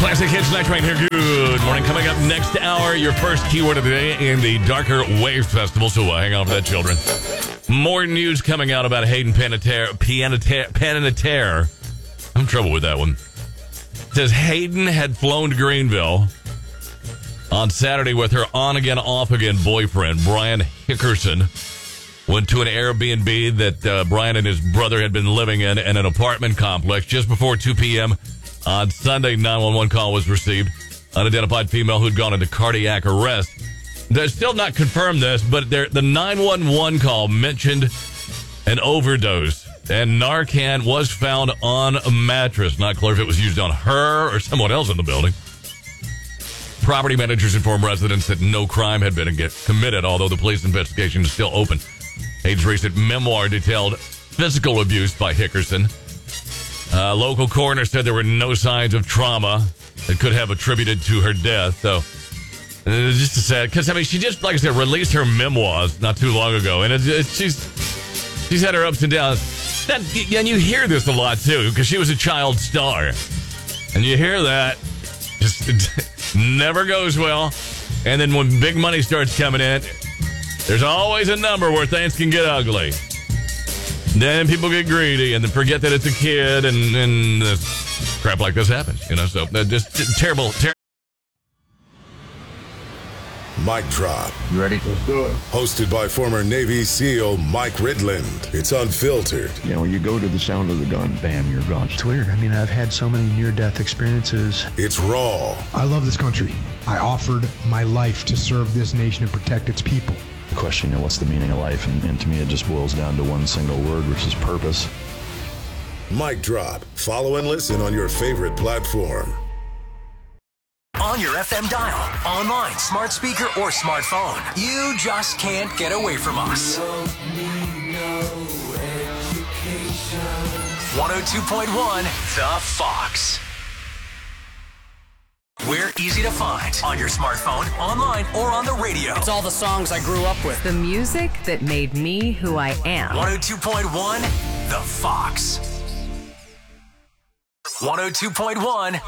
Classic Hits Night right here. Good morning. Coming up next hour, your first keyword of the day in the Darker Wave Festival. So hang on for that, children. More news coming out about Hayden Panettiere. I'm in trouble with that one. It says Hayden had flown to Greenville on Saturday with her on-again, off-again boyfriend, Brian Hickerson. Went to an Airbnb that Brian and his brother had been living in an apartment complex. Just before 2 p.m. on Sunday, 911 call was received. Unidentified female who'd gone into cardiac arrest. They're still not confirmed this, but the 911 call mentioned an overdose. And Narcan was found on a mattress. Not clear if it was used on her or someone else in the building. Property managers informed residents that no crime had been committed, although the police investigation is still open. Hayden's recent memoir detailed physical abuse by Hickerson. Local coroner said there were no signs of trauma that could have attributed to her death. So, just sad, because she just, like I said, released her memoirs not too long ago, and she's had her ups and downs. And you hear this a lot too, because she was a child star, and you hear that just never goes well. And then when big money starts coming in, there's always a number where things can get ugly. Then people get greedy and then forget that it's a kid, and crap like this happens, so just terrible. Mic Drop. You ready? Let's do it. Hosted by former Navy SEAL Mike Ridland. It's unfiltered. When you go to the sound of the gun, bam, you're gone. It's weird. I've had so many near-death experiences. It's raw. I love this country. I offered my life to serve this nation and protect its people. The question, what's the meaning of life? And to me, it just boils down to one single word, which is purpose. Mic Drop. Follow and listen on your favorite platform. On your FM dial, online, smart speaker, or smartphone. You just can't get away from us. 102.1 The Fox. We're easy to find on your smartphone, online, or on the radio. It's all the songs I grew up with. The music that made me who I am. 102.1 The Fox. 102.1